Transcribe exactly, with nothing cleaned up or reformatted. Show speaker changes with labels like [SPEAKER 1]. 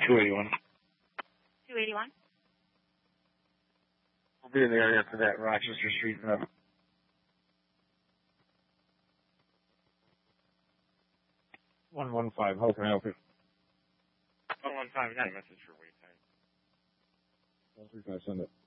[SPEAKER 1] two eighty-one.
[SPEAKER 2] two eighty-one?
[SPEAKER 1] We'll be in the area for that Rochester Street. Uh, one one five, how can I help you?
[SPEAKER 3] one one five, got a message for wait time.
[SPEAKER 1] Where can I send it?